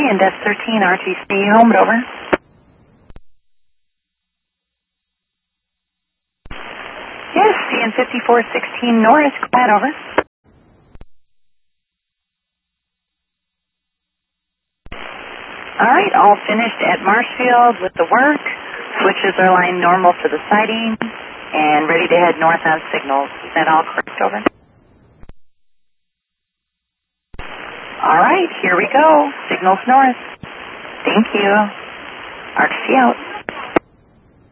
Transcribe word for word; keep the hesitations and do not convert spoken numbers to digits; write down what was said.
Index thirteen, R T C, home, over. Yes, C N fifty-four sixteen Norris, quiet, over. All right, all finished at Marshfield with the work. Switches are lined normal for the sighting and ready to head north on signals. Is that all correct, over? All right, here we go. Signals north. Thank you. R T C out.